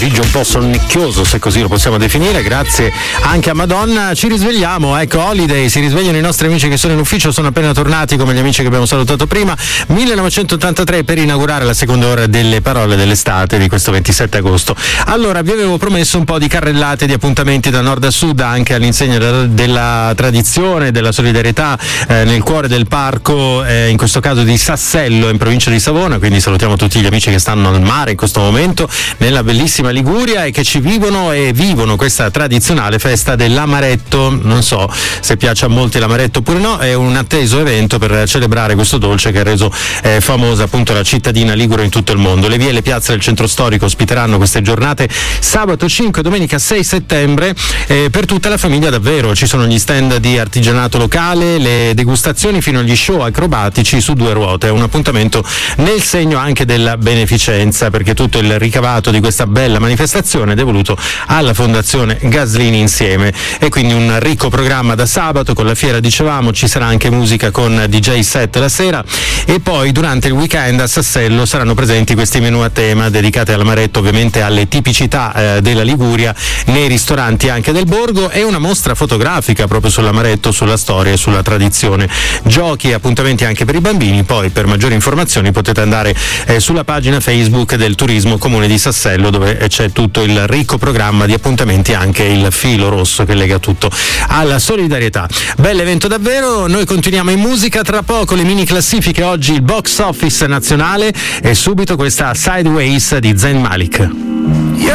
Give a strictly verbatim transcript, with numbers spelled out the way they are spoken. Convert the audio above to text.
pomeriggio un po' sonnecchioso, se così lo possiamo definire, grazie anche a Madonna. Ci risvegliamo, ecco, Holiday, si risvegliano i nostri amici che sono in ufficio, sono appena tornati come gli amici che abbiamo salutato prima. millenovecentottantatré per inaugurare la seconda ora delle parole dell'estate di questo ventisette agosto. Allora, vi avevo promesso un po' di carrellate, di appuntamenti da nord a sud, anche all'insegna della, della tradizione, della solidarietà, eh, nel cuore del parco, eh, in questo caso di Sassello, in provincia di Savona, quindi salutiamo tutti gli amici che stanno al mare in questo momento, nella bellissima Liguria, e che ci vivono e vivono questa tradizionale festa dell'amaretto. Non so se piace a molti l'amaretto oppure no, è un atteso evento per celebrare questo dolce che ha reso eh, famosa appunto la cittadina ligure in tutto il mondo. Le vie e le piazze del centro storico ospiteranno queste giornate sabato cinque, domenica sei settembre, eh, per tutta la famiglia davvero. Ci sono gli stand di artigianato locale, le degustazioni fino agli show acrobatici su due ruote. È un appuntamento nel segno anche della beneficenza, perché tutto il ricavato di questa bella manifestazione è devoluto alla Fondazione Gaslini Insieme. E quindi un ricco programma da sabato con la fiera, dicevamo, ci sarà anche musica con D J set la sera, e poi durante il weekend a Sassello saranno presenti questi menù a tema dedicati all'amaretto, ovviamente alle tipicità eh, della Liguria, nei ristoranti anche del borgo, e una mostra fotografica proprio sull'amaretto, sulla storia e sulla tradizione. Giochi e appuntamenti anche per i bambini. Poi per maggiori informazioni potete andare eh, sulla pagina Facebook del Turismo Comune di Sassello, dove eh, c'è tutto il ricco programma di appuntamenti, anche il filo rosso che lega tutto alla solidarietà. Bell'evento davvero. Noi continuiamo in musica, tra poco le mini classifiche, oggi il box office nazionale e subito questa Sideways di Zayn Malik.